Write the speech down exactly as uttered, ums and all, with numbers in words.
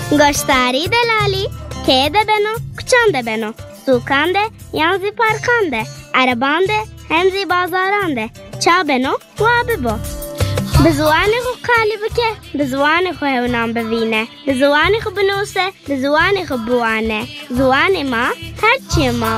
گشتاری دلالی که ده بنو کچان ده بنو سوکان ده یانزی پارکان ده عربان ده هنزی بازاران ده چا بنو و ببو بزوانی خو قالی بکه بزوانی خو هونام ببینه بزوانی خو بنوسه بزوانی خو بوانه زوانی ما هرچی ما